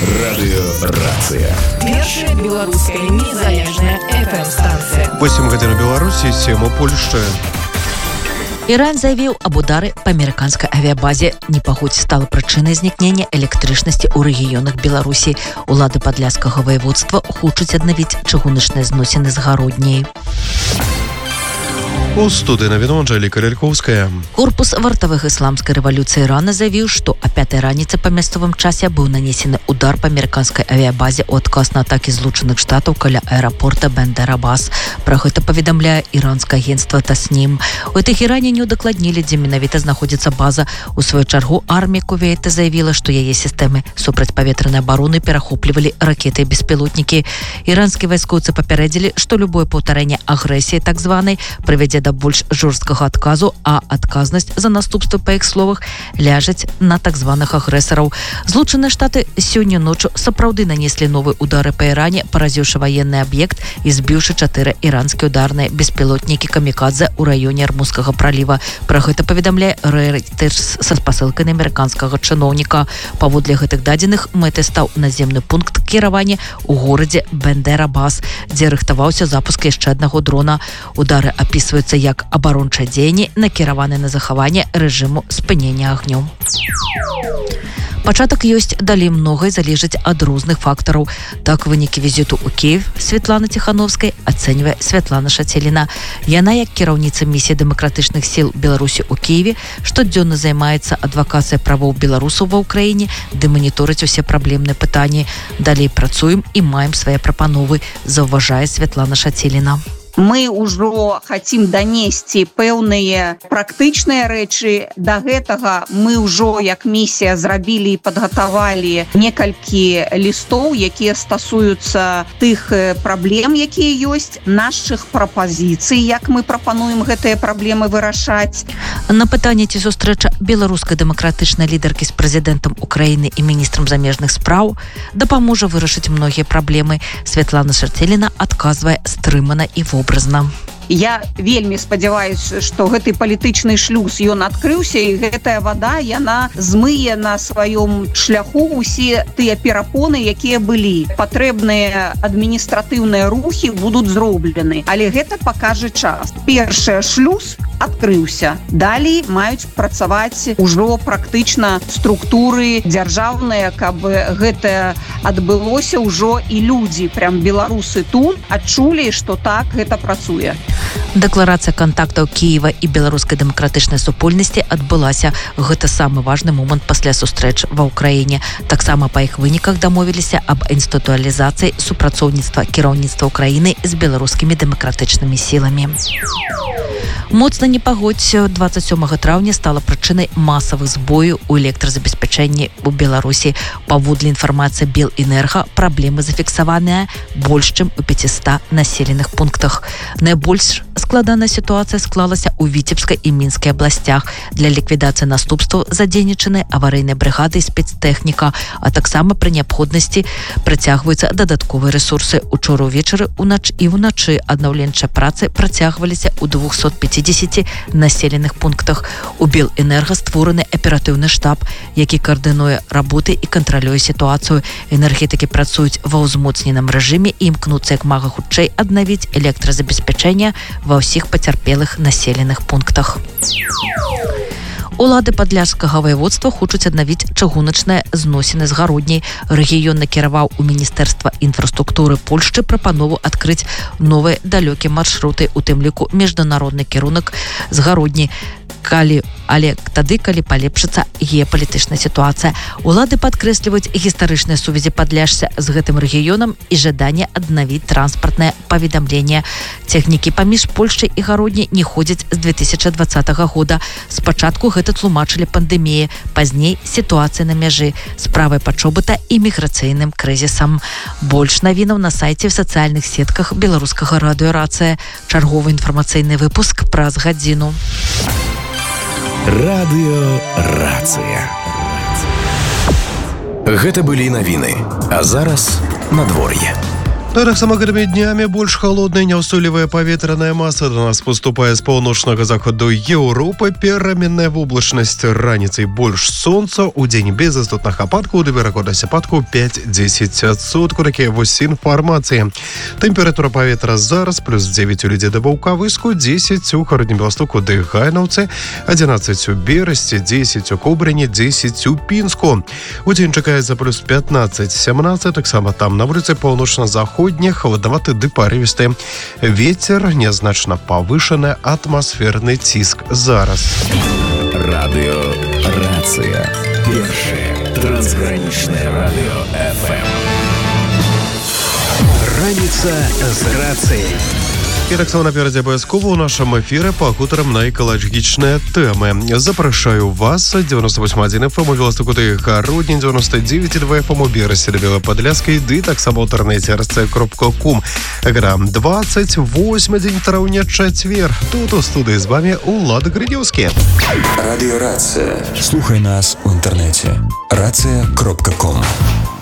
Радыёрацыя. Першая беларуская незалежная FM-станцыя. 8 гадзін у Беларусі, 7 у Польшчы. Іран заявіў аб удары па амерыканскай авіабазе. Непагодзь стала прычынай знікнення электрычнасці ў рэгіёнах Беларусі. Улады падляшскага воеводства хочуць аднавіць чыгуначныя зносіны з гародняй. У студыі навіну Анжэліка Лялькоўская. Корпус вартавых ісламскай рэвалюцыі Ірана заявіў, што а 5 раніцы па мясцовым часе быў нанесены удар па амерыканскай авіабазе ў адказ на атакі Злучаных Штатаў каля аэрапорта Бендер-Аббас. Пра гэта паведамляе іранскае агенцтва Таснім. У Тэхеране не ўдакладнілі, дзе менавіта знаходзіцца база. У сваю чаргу армія Кувейта заявіла, што яе сістэмы супрацьпаветранай абароны перахоплівалі ракеты і беспілотнікі. Іранскія вайскоўцы папярэдзілі, што любое паўтарэнне агрэсіі так званай прывядзе да больш жорсткага адказу, а адказнасць за наступствы, па іх словах, ляжаць на так званых агрэсараў. Злучаныя Штаты сёння ноччу сапраўды нанеслі новыя удары па Іране, паразіўшы ваенны аб'ект і збіўшы 4 іранскія ударныя беспілотнікі камікадзе ў раёне Армузскага праліва. Пра гэта паведамляе Reuters са спасылкай на амерыканскага чыноўніка. Паводле гэтых дадзеных мэтай стаў наземны пункт кіравання ў горадзе Бендер-Аббас, дзе рыхтаваўся запуск яшчэ аднаго дрона. Удары апісваюцца як абарончыя дзеянні, накіраваны на захаванне рэжыму спынення агню. Пачатак ёсць, далей многае залежыць ад розных фактараў. Так, вынікі візіту ў Кіев Святланы Ціхановскай ацэньвае Святлана Шацеліна. Яна, як кіраўніца місіі дэмакратычных сіл Беларусі ў Кіеве, штодзённа займаецца адвакацыяй правоў беларусаў ва ўкраіне, ды маніторыць усе праблемныя пытанні. Далей працуем і маем свае прапановы, заўважае Святлана Шацеліна. Мы ўжо хацім данесці пэўныя практычныя рэчы. Да гэтага мы ўжо, як місія, зрабілі і падгатавалі некалькі лістоў, якія стасуюцца тых праблем, якія ёсць, нашых прапазіцый, як мы прапануем гэтыя праблемы вырашаць. На пытанне, ці сустрэча беларускай дэмакратычнай лідаркі з прэзідэнтам Украіны і міністрам замежных спраў дапаможа вырашыць многія праблемы, Святлана Шацеліна адказвае стрымана і вобразна. Я вельмі спадзяваюся, што гэты палітычны шлюз, ён адкрыўся, і гэтая вада, яна змые на сваём шляху усе тыя перапоны, якія былі. Патрэбныя адміністратыўныя рухі будуць зроблены, але гэта пакажа час. Першы шлюз адкрыўся. Далей маюць працаваць ужо практычна структуры дзяржаўныя, каб гэта адбылося ўжо і людзі, прям беларусы тут адчулі, што так гэта працуе. Дэкларацыя кантактаў Кіева і беларускай дэмакратычнай супольнасці адбылася. Гэта самы важны момант пасля сустрэч ва ўкраіне. Таксама па іх выніках дамовіліся аб інстытуалізацыі супрацоўніцтва кіраўніцтва ўкраіны з беларускімі дэмакратычнымі сіламі. Моцна непагодзь 27 траўня стала прычынай масавых збояў у электразабеспячэнні ў Беларусі. Паводле інфармацыі Белэнерга, праблемы зафіксаваныя больш чым у 500 населеных пунктах. Найбольш складаная сітуацыя склалася ў Віцебскай і Мінскай абласцях. Для ліквідацыі наступстваў задзейнічаны аварыйнай брыгады і спецтэхніка, а таксама пры неабходнасці працягваюцца дадатковыя рэсурсы. Учора ўвечары і ўначы аднаўленчыя працы працягваліся ў 250 населеных пунктах. У Белэнерга створаны аператыўны штаб, які каардынуе работы і кантралюе сітуацыю. Энергетыкі працуюць ва ўзмоцненым рэжыме і імкнуцца як мага хутчэй аднавіць электразабеспячэнне ва ўсіх пацярпелых населеных пунктах. Улады падляшскага воеводства хочуць аднавіць чыгуначныя зносіны з гародняй. Рэгіён накіраваў у Міністэрства інфраструктуры Польшчы прапанову адкрыць новыя далёкія маршруты, у тым ліку міжнародны кірунак з гародняй. Але тады, калі палепшыцца геапалітычная сітуацыя. Улады падкрэсліваюць гістарычныя сувязі Падляшся з гэтым рэгіёнам і жаданне аднавіць транспартнае паведамленне. Тэхнікі паміж Польшчай і гародняй не ходзяць з 2020 года. Спачатку гэта тлумачылі пандэміяй, пазней сітуацыя на мяжы, справай пачобыта і міграцыйным крызісам. Больш навінаў на сайце в сацыяльных сетках беларускага радыёрацыя. Чарговы інфармацыйны выпуск праз гадзіну. Радыёрацыя. Гэта былі навіны, а зараз надвор'е. Ну, так само гэтымі днямі больш халодная няўстойлівая паветраная маса до нас поступае з паўночнага заходу Еўропы. Пераменная воблачнасць, раніцай больш сонца, у дзень без істотных ападкаў, да верагоднасць ападкаў 5-10%. Такія вось інфармацыі. Тэмпература паветра зараз плюс 9 у Лідзе да Баўкавыску, 10 у Гародні Беластоку ды Гайнаўцы, 11 у Берасці, 10 у Кобрыні, 10 у Пінску. У дзень чакаецца плюс 15-17, таксама там на вуліцы паўночна-заходніх холодноваты ды парывісты. Ветер нязначна павышаны, атмасферны ціск зараз. Радиорация. Первое трансграничное радио ФМ. Раніца з рацыяй. І таксама наперадзе абавязкова ў нашым эфіры пагутарым на экалагічныя тэмы. Запрашаю вас 98.1 FM у Беластоку ды Гародні, 99.2 FM у Берасці да Белападляскай, ды таксама ў інтэрнэце rc.com. Грам 28 дзень траўня, чацвер. Тут у студыі з вами Улад Гридёўскі. Радиорация. Слухай нас у інтэрнэце rc.com.